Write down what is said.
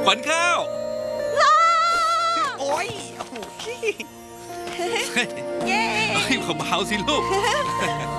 ขวัญข้าวโอ้ยโอ้โหเฮ้ยเย้เบาๆสิลูก